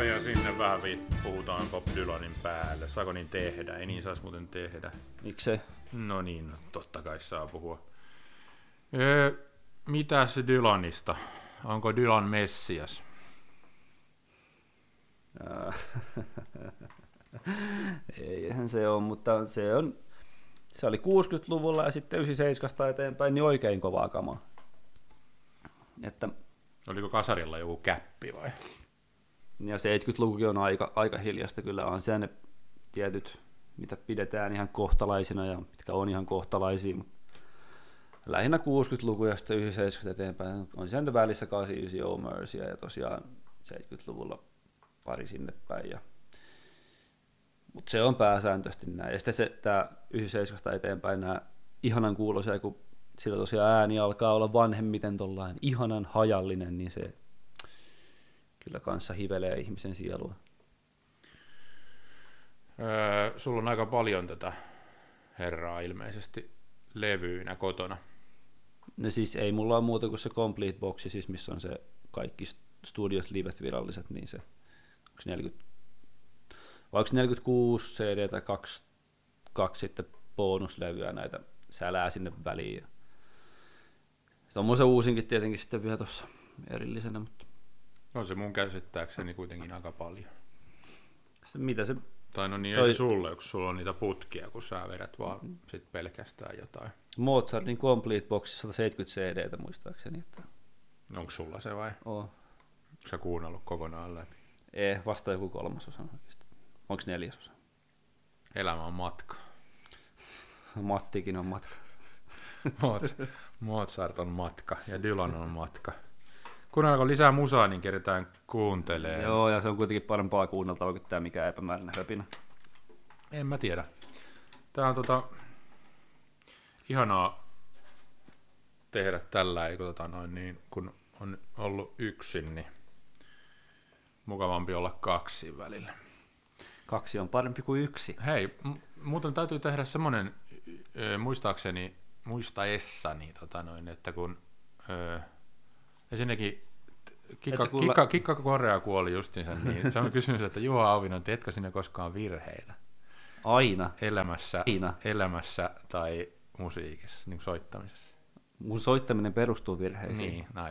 ja sinne vähän puhutaan Bob Dylanin päälle. Saako niin tehdä? Ei niin saisi muuten tehdä. Miksei? No niin, totta kai saa puhua. Mitäs Dylanista? Onko Dylan Messias? Eihän se ole, mutta se oli 60-luvulla ja sitten 97 eteenpäin niin oikein kovaa kamaa. Että, oliko kasarilla joku käppi vai? ja 70-lukukin on aika hiljasta, kyllä on se ne tietyt, mitä pidetään ihan kohtalaisina ja mitkä on ihan kohtalaisia, mutta lähinnä 60-luku ja sitten 97 eteenpäin on sen välissä 89 Oh Mercyä ja tosiaan 70-luvulla pari sinne päin. Mutta se on pääsääntöisesti näin. Ja sitten tämä 97 eteenpäin nämä ihanan kuuloisia, kun sillä tosiaan ääni alkaa olla vanhemmiten tollain ihanan hajallinen, niin se kyllä kanssa hivelee ihmisen sielua. Sulla on aika paljon tätä herraa ilmeisesti levyynä kotona. No siis ei mulla ole muuta kuin se Complete Boxi, siis missä on se kaikki studiot, livet viralliset, niin se onko 40, vai onko 46 CD tai kaksi sitten bonuslevyä näitä sälää sinne väliin. Se on mun se uusinkin tietenkin sitten vielä tuossa erillisenä. Mutta on se mun käsittääkseni kuitenkin aika paljon. Mitä se? Tai no niin, ei se sulle, kun sulla on niitä putkia, kun sä vedät vaan sit pelkästään jotain. Mozartin Complete Box 170 CDtä muistaakseni. Että onko sulla se vai? Oo. Onko sä kuunnellut kokonaan läpi? Ei, vasta joku 3. oikeasti. Onko 4? Elämä on matka. Mattikin on matka. Mozart on matka ja Dylan on matka. Kuunnellaan lisää musaa, niin keretään kuuntelemaan. Joo, ja se on kuitenkin parempaa kuunneltavaa kuin tämä mikä epämääräinen höpinä. En mä tiedä. Tää on ihanaa tehdä tällä, niin, kun on ollut yksin, niin mukavampi olla 2 välillä. 2 on parempi kuin 1. Hei, muuten täytyy tehdä semmoinen, muistaessani, että kun ensinnäkin Kikka Korea kuoli justiinsa, niin se on kysymys, että Juha Auvinen, teetkö sinne koskaan virheitä? Aina. Elämässä tai musiikissa, niin soittamisessa? Mun soittaminen perustuu virheisiin. Niin,